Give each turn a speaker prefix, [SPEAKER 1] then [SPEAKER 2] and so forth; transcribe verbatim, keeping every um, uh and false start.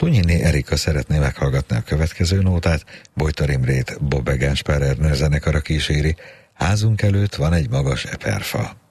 [SPEAKER 1] Tunyini Erika szeretné meghallgatni a következő nótát, Bojtor Imrét Bob Egensper Ernő zenekara kíséri. Házunk előtt van egy magas eperfa.